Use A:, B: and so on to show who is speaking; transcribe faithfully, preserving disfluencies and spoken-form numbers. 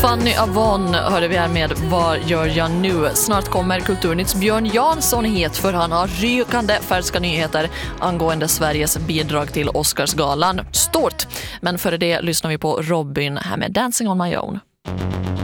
A: Fanny Avon hörde vi här med Vad gör jag nu? Snart kommer Kulturnytts Björn Jansson hit för han har rykande färska nyheter angående Sveriges bidrag till Oscarsgalan. Stort! Men före det lyssnar vi på Robin här med Dancing on my own.